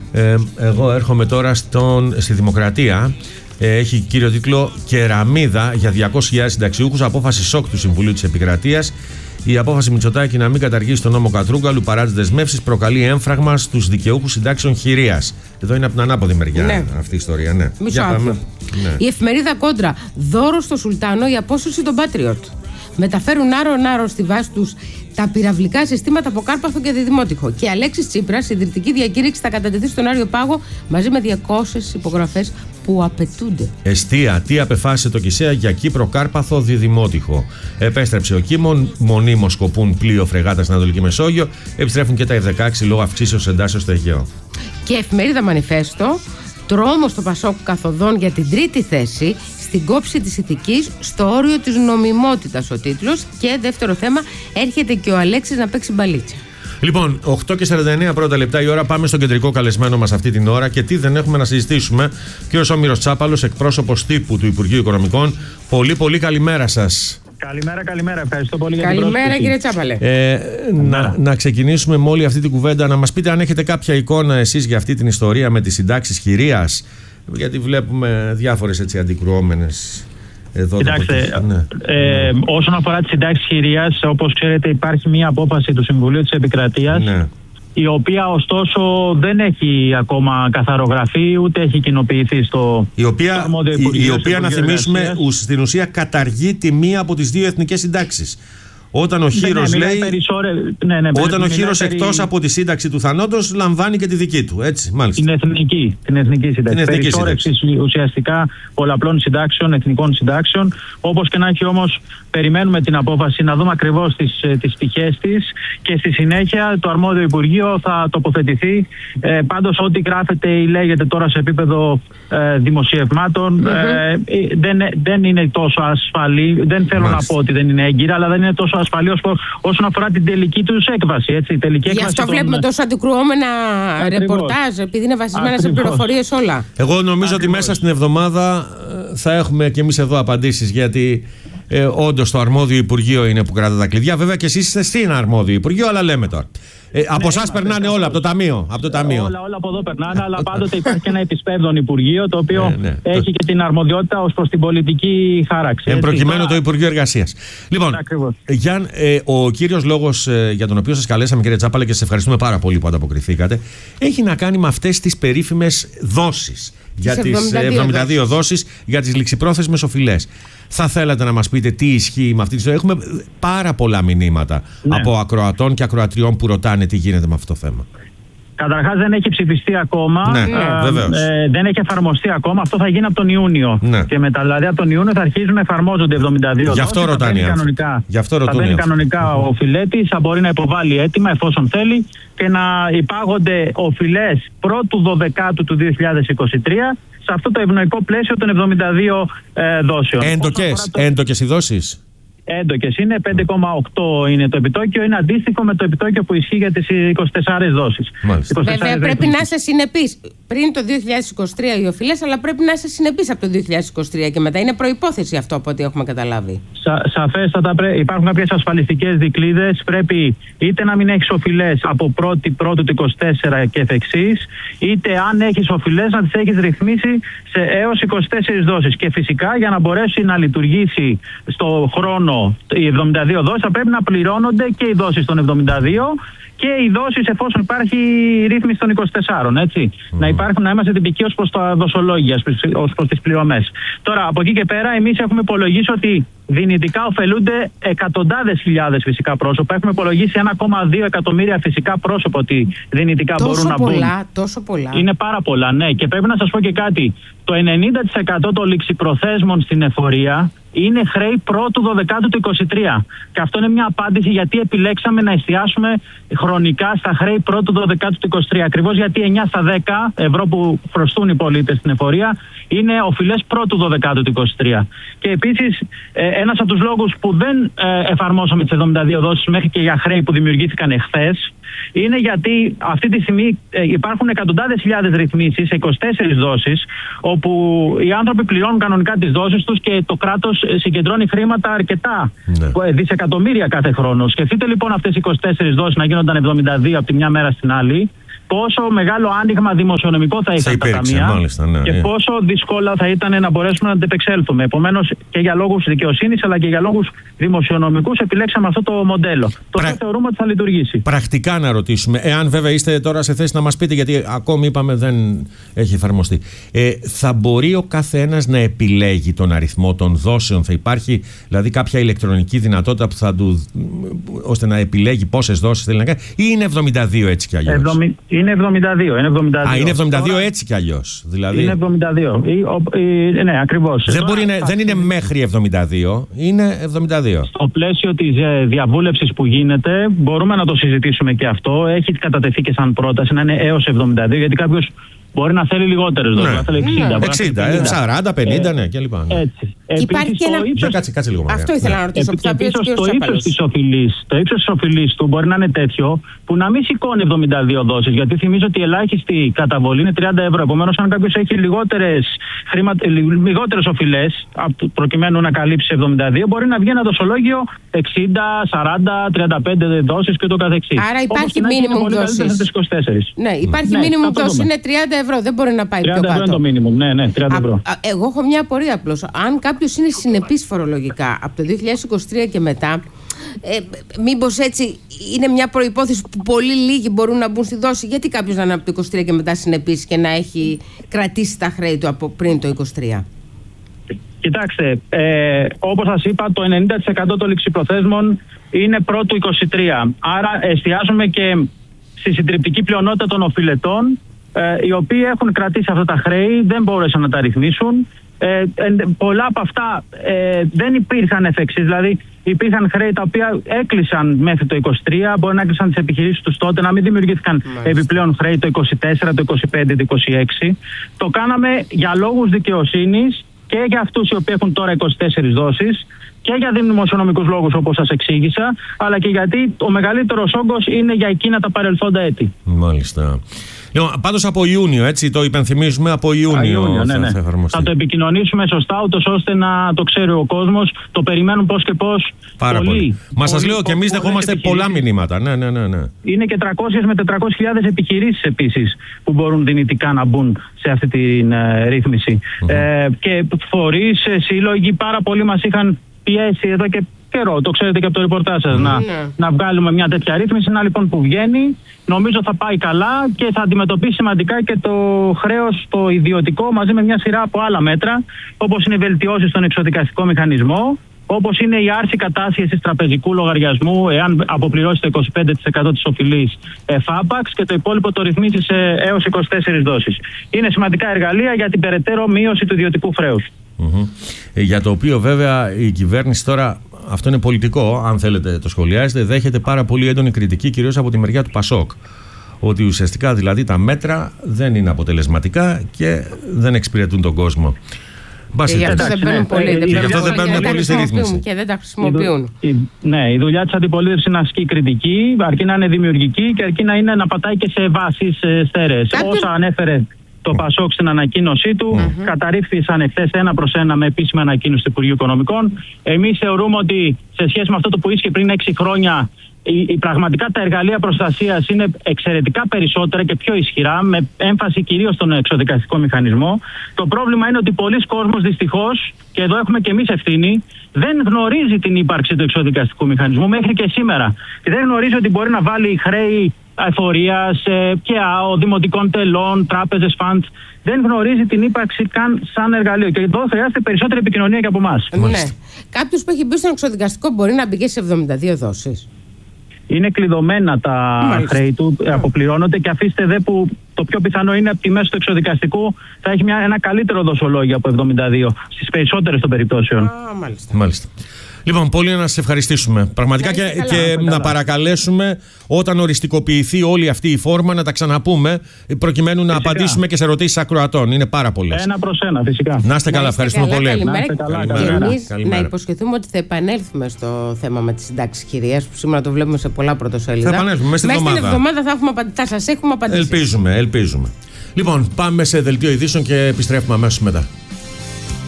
Εγώ έρχομαι τώρα στη Δημοκρατία. Έχει κύριο τίτλο «Κεραμίδα για 200.000 συνταξιούχους, απόφαση σοκ του Συμβουλίου της Επικρατείας». Η απόφαση Μητσοτάκη να μην καταργήσει τον νόμο Κατρούγκαλου παρά τις δεσμεύσεις προκαλεί έμφραγμα στους δικαιούχους συντάξεων χειρίας. Εδώ είναι από την ανάποδη μεριά αυτή η ιστορία. Ναι. Η εφημερίδα Κόντρα. Δώρο στο Σουλτάνο η απόσυρση των Patriot. Μεταφέρουν άρο-άρο στη βάση τους τα πυραυλικά συστήματα από Κάρπαθο και Διδημότυχο. Και Αλέξης Τσίπρας, ιδρυτική διακήρυξη θα κατατεθεί στον Άριο Πάγο μαζί με 200 υπογραφές που απαιτούνται. Εστία, τι απεφάσισε το Κησέα για Κύπρο, Κάρπαθο, Διδημότυχο. Επέστρεψε ο Κίμων, μονίμως σκοπούν πλοίο φρεγάτα στην Ανατολική Μεσόγειο. Επιστρέφουν και τα F-16 λόγω αυξήσεως εντάσεως στο Αιγαίο. Και εφημερίδα Μανιφέστο. Τρόμος στο Πασόκ καθοδόν για την τρίτη θέση στην κόψη της ηθικής στο όριο της νομιμότητας, ο τίτλος. Και δεύτερο θέμα, έρχεται και ο Αλέξης να παίξει μπαλίτσα. Λοιπόν, 8:49 πρώτα λεπτά η ώρα. Πάμε στον κεντρικό καλεσμένο μας αυτή την ώρα. Και τι δεν έχουμε να συζητήσουμε. Κύριος Όμηρος Τσάπαλος, εκπρόσωπος τύπου του Υπουργείου Οικονομικών. Πολύ καλημέρα σας. Καλημέρα. Ευχαριστώ πολύ για την πρόσκληση. Καλημέρα, κύριε Τσάπαλε. Να ξεκινήσουμε με όλη αυτή την κουβέντα. Να μας πείτε αν έχετε κάποια εικόνα εσείς για αυτή την ιστορία με τις συντάξεις χειρίας. Γιατί βλέπουμε διάφορες έτσι αντικρουόμενες. Κοιτάξτε, όσον αφορά τις συντάξεις χειρίας, όπως ξέρετε, υπάρχει μία απόφαση του Συμβουλίου της Επικρατείας. Ναι. Η οποία ωστόσο δεν έχει ακόμα καθαρογραφεί ούτε έχει κοινοποιηθεί στο αρμόδιο Υπουργείο. Η οποία, να θυμίσουμε, στην ουσία καταργεί τη μία από τις δύο εθνικές συντάξεις. Όταν ο Χήρος λέει. Όταν ο Χήρος εκτός από τη σύνταξη του θανόντος λαμβάνει και τη δική του. Έτσι, μάλιστα. Την εθνική σύνταξη. Περισόρευση ουσιαστικά πολλαπλών συντάξεων, εθνικών συντάξεων. Όπως και να έχει, όμως, περιμένουμε την απόφαση να δούμε ακριβώς τις πτυχές της και στη συνέχεια το αρμόδιο Υπουργείο θα τοποθετηθεί. Πάντως, ό,τι γράφεται ή λέγεται τώρα σε επίπεδο δημοσιευμάτων δεν είναι τόσο ασφαλή. Δεν θέλω να πω ότι δεν είναι έγκυρα, αλλά δεν είναι τόσο ασφαλή όσον αφορά την τελική τους έκβαση. Έτσι, Γι' αυτό βλέπουμε τόσο αντικρουόμενα ρεπορτάζ, επειδή είναι βασισμένα σε πληροφορίες όλα. Εγώ νομίζω ότι μέσα στην εβδομάδα θα έχουμε και εμείς εδώ απαντήσεις, γιατί όντως το αρμόδιο Υπουργείο είναι που κρατά τα κλειδιά. Βέβαια και εσείς είστε στην αρμόδιο Υπουργείο, αλλά λέμε τώρα. Από εσάς περνάνε όλα, από το Ταμείο. Όλα από εδώ περνάνε, αλλά πάντοτε υπάρχει και ένα επισπεύδον Υπουργείο, το οποίο έχει και την αρμοδιότητα ως προς την πολιτική χάραξη. Προκειμένου το Υπουργείο Εργασίας. Λοιπόν, Γιάν, ο κύριος λόγος για τον οποίο σας καλέσαμε, κύριε Τσάπαλε, και σας ευχαριστούμε πάρα πολύ που ανταποκριθήκατε, έχει να κάνει με αυτές τις περίφημες δόσεις. Για τις 72 δόσεις για τις ληξιπρόθεσμες οφειλές. Θα θέλατε να μας πείτε τι ισχύει με αυτή τη ιστορία? Έχουμε πάρα πολλά μηνύματα από ακροατών και ακροατριών που ρωτάνε τι γίνεται με αυτό το θέμα. Καταρχάς δεν έχει ψηφιστεί ακόμα, δεν έχει εφαρμοστεί ακόμα. Αυτό θα γίνει από τον Ιούνιο. Και μετά, δηλαδή από τον Ιούνιο θα αρχίζουν να εφαρμόζονται 72 Γι' αυτό ρωτάνε. Θα μπαίνει κανονικά ο οφειλέτης, θα μπορεί να υποβάλει αίτημα εφόσον θέλει και να υπάγονται οφειλές πρώτου 12ου του 2023 σε αυτό το ευνοϊκό πλαίσιο των 72 δόσεων. Έντοκες οι δόσεις? Έντοκες είναι, 5,8 είναι το επιτόκιο, είναι αντίστοιχο με το επιτόκιο που ισχύει για τις 24 δόσεις. Βέβαια πρέπει να είσαι συνεπής. Πριν το 2023 οι οφειλές, αλλά πρέπει να είσαι συνεπής από το 2023 και μετά. Είναι προϋπόθεση αυτό από ό,τι έχουμε καταλάβει. Σαφέστατα υπάρχουν κάποιες ασφαλιστικές δικλείδες. Πρέπει είτε να μην έχεις οφειλές από 1η του 24 και εφ' εξής, είτε αν έχεις οφειλές να τις έχεις ρυθμίσει σε έως 24 δόσεις. Και φυσικά για να μπορέσει να λειτουργήσει στο χρόνο οι 72 δόσεις θα πρέπει να πληρώνονται και οι δόσεις των 72 και οι δόσεις εφόσον υπάρχει ρύθμιση των 24, έτσι. Να είμαστε τυπικοί ως προς τα δοσολόγια, ως προς τις πληρωμές. Τώρα, από εκεί και πέρα, εμείς έχουμε υπολογίσει ότι δυνητικά ωφελούνται εκατοντάδες χιλιάδες φυσικά πρόσωπα. Έχουμε υπολογίσει 1,2 εκατομμύρια φυσικά πρόσωπα ότι δυνητικά μπορούν να μπουν. Τόσο πολλά. Είναι πάρα πολλά, ναι. Και πρέπει να σας πω και κάτι. Το 90% των ληξιπροθέσμων στην εφορία είναι χρέη πρώτου 12ου του 23. Και αυτό είναι μια απάντηση γιατί επιλέξαμε να εστιάσουμε χρονικά στα χρέη πρώτου 12ου του 23. Ακριβώς γιατί 9 στα 10 ευρώ που χρωστούν οι πολίτες στην εφορία είναι οφειλές πρώτου 12ου του 23. Και επίσης, ένας από τους λόγους που δεν εφαρμόσαμε τις 72 δόσεις μέχρι και για χρέη που δημιουργήθηκαν εχθές είναι γιατί αυτή τη στιγμή υπάρχουν εκατοντάδες χιλιάδες ρυθμίσεις σε 24 δόσεις, όπου οι άνθρωποι πληρώνουν κανονικά τις δόσεις τους και το κράτος συγκεντρώνει χρήματα αρκετά, δισεκατομμύρια κάθε χρόνο. Σκεφτείτε λοιπόν αυτές οι 24 δόσεις να γίνονταν 72 από τη μια μέρα στην άλλη. πόσο μεγάλο άνοιγμα δημοσιονομικό θα είχαν τα ταμεία και πόσο δύσκολα θα ήταν να μπορέσουμε να αντεπεξέλθουμε. Επομένως, και για λόγους δικαιοσύνης αλλά και για λόγους δημοσιονομικούς επιλέξαμε αυτό το μοντέλο. Το οποίο θεωρούμε ότι θα λειτουργήσει. Πρακτικά να ρωτήσουμε, εάν βέβαια είστε τώρα σε θέση να μας πείτε, γιατί ακόμη είπαμε δεν έχει εφαρμοστεί. Θα μπορεί ο κάθε ένας να επιλέγει τον αριθμό των δόσεων? Θα υπάρχει δηλαδή κάποια ηλεκτρονική δυνατότητα που θα του, ώστε να επιλέγει πόσες δόσεις θέλει να κάνει, ή είναι 72 έτσι κι αλλιώς? Είναι 72. Είναι 72 έτσι κι αλλιώς. Δηλαδή... Είναι 72. Ναι, ακριβώς. Δεν είναι μέχρι 72, είναι 72. Στο πλαίσιο της διαβούλευσης που γίνεται, μπορούμε να το συζητήσουμε και αυτό. Έχει κατατεθεί και σαν πρόταση να είναι έως 72, γιατί κάποιος μπορεί να θέλει λιγότερες δόσεις. Να θέλει 60, 40, 50, ναι, κλπ. Έτσι. Υπάρχει και ένα... Κάτσε λίγο. Αυτό ήθελα να ρωτήσω. Το ύψος της οφειλής του μπορεί να είναι τέτοιο που να μην σηκώνει 72 δόσεις. Γιατί θυμίζω ότι η ελάχιστη καταβολή είναι 30 ευρώ. Επομένως, αν κάποιος έχει λιγότερες οφειλές, προκειμένου να καλύψει 72, μπορεί να βγει ένα δοσολόγιο 60, 40, 35 δόσεις και το καθεξής. Άρα υπάρχει μίνιμουμ δόσεις. Ναι, υπάρχει μίνιμουμ δόσεις. Είναι 30 ευρώ. Δεν μπορεί να πάει πιο κάτω. 30 ευρώ είναι το μίνιμουμ. Ναι, 30 ευρώ. Εγώ έχω μια απορία απλώς. Αν κάποιος είναι συνεπής φορολογικά από το 2023 και μετά, μήπως έτσι είναι μια προϋπόθεση που πολύ λίγοι μπορούν να μπουν στη δόση? Γιατί κάποιος να είναι από το 23 και μετά συνεπής και να έχει κρατήσει τα χρέη του από πριν το 23? Κοιτάξτε, όπως σας είπα, το 90% των ληξιπροθέσμων είναι πρώτου 23. Άρα εστιάζουμε και στη συντριπτική πλειονότητα των οφειλετών, οι οποίοι έχουν κρατήσει αυτά τα χρέη, δεν μπόρεσαν να τα ρυθμίσουν. Πολλά από αυτά δεν υπήρχαν εφ' εξής, δηλαδή υπήρχαν χρέη τα οποία έκλεισαν μέχρι το 23, μπορεί να έκλεισαν τις επιχειρήσεις τους τότε, να μην δημιουργήθηκαν επιπλέον χρέη το 24, το 25, το 26. Το κάναμε για λόγους δικαιοσύνης και για αυτούς οι οποίοι έχουν τώρα 24 δόσεις και για δημοσιονομικούς λόγους όπως σας εξήγησα, αλλά και γιατί ο μεγαλύτερος όγκος είναι για εκείνα τα παρελθόντα έτη. Μάλιστα. Πάντως από Ιούνιο, έτσι το υπενθυμίζουμε, από Ιούνιο θα εφαρμοστεί. Θα το επικοινωνήσουμε σωστά, ούτως ώστε να το ξέρει ο κόσμος. Το περιμένουν πώς και πώς. Πάρα πολύ. Μα σας λέω και εμείς δεχόμαστε πολλά μηνύματα. Ναι. Είναι και 300 με 400.000 επιχειρήσεις επίσης που μπορούν δυνητικά να μπουν σε αυτή τη ρύθμιση. Και φορείς, σύλλογοι, πάρα πολλοί μας είχαν πιέσει εδώ και καιρό, το ξέρετε και από το ρεπορτάζ σας, να βγάλουμε μια τέτοια ρύθμιση. Να λοιπόν που βγαίνει, νομίζω θα πάει καλά και θα αντιμετωπίσει σημαντικά και το χρέος το ιδιωτικό μαζί με μια σειρά από άλλα μέτρα, όπως είναι οι βελτιώσεις στον εξοδικαστικό μηχανισμό, όπως είναι η άρση κατάσχεσης τραπεζικού λογαριασμού εάν αποπληρώσει το 25% της οφειλής φάπαξ και το υπόλοιπο το ρυθμίσει σε έως 24 δόσεις. Είναι σημαντικά εργαλεία για την περαιτέρω μείωση του ιδιωτικού χρέους. Για το οποίο βέβαια η κυβέρνηση τώρα, αυτό είναι πολιτικό, αν θέλετε το σχολιάζετε, δέχεται πάρα πολύ έντονη κριτική, κυρίως από τη μεριά του Πασόκ. Ότι ουσιαστικά δηλαδή τα μέτρα δεν είναι αποτελεσματικά και δεν εξυπηρετούν τον κόσμο. Γι' αυτό δεν παίρνουν πολύ στη ρύθμιση. Και δεν τα χρησιμοποιούν. Ναι, η δουλειά της αντιπολίτευσης είναι να ασκεί κριτική, αρκεί να είναι δημιουργική και αρκεί να πατάει και σε βάσεις στέρεες. Όσα ανέφερε το Πασόκ στην ανακοίνωσή του, καταρρίφθησαν εχθές 1-1 με επίσημη ανακοίνωση του Υπουργείου Οικονομικών. Εμείς θεωρούμε ότι σε σχέση με αυτό που ίσχυε πριν 6 χρόνια, πραγματικά τα εργαλεία προστασίας είναι εξαιρετικά περισσότερα και πιο ισχυρά, με έμφαση κυρίως στον εξοδικαστικό μηχανισμό. Το πρόβλημα είναι ότι πολλοί κόσμος δυστυχώς, και εδώ έχουμε και εμείς ευθύνη, δεν γνωρίζει την ύπαρξη του εξοδικαστικού μηχανισμού μέχρι και σήμερα. Δεν γνωρίζει ότι μπορεί να βάλει χρέη εφορίας και δημοτικών τελών, τράπεζες, funds. Δεν γνωρίζει την ύπαρξη καν σαν εργαλείο. Και εδώ χρειάζεται περισσότερη επικοινωνία και από εμάς. Ναι. Κάποιος που έχει μπει στον εξοδικαστικό μπορεί να μπει και σε 72 δόσεις. Είναι κλειδωμένα τα χρέη του, αποπληρώνονται, και αφήστε δε που το πιο πιθανό είναι από τη μέση του εξοδικαστικού θα έχει ένα καλύτερο δοσολόγιο από 72 στις περισσότερες των περιπτώσεων. Μάλιστα. Λοιπόν, πολύ να σας ευχαριστήσουμε. Πραγματικά και να παρακαλέσουμε όταν οριστικοποιηθεί όλη αυτή η φόρμα να τα ξαναπούμε, προκειμένου να απαντήσουμε και σε ερωτήσεις ακροατών. Είναι πάρα πολλές. 1-1, φυσικά. Να είστε καλά, ευχαριστούμε πολύ. Και εμείς να υποσχεθούμε ότι θα επανέλθουμε στο θέμα με τις συντάξεις κυρίας, που σήμερα το βλέπουμε σε πολλά πρωτοσέλιδα. Θα επανέλθουμε μέσα στην εβδομάδα. Θα σας έχουμε απαντήσει. Ελπίζουμε. Λοιπόν, πάμε σε δελτίο ειδήσεων και επιστρέφουμε αμέσως μετά.